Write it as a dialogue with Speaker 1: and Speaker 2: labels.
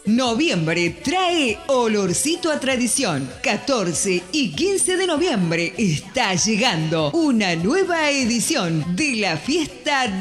Speaker 1: Noviembre trae olorcito a tradición. 14 y 15 de noviembre está llegando una nueva edición de la fiesta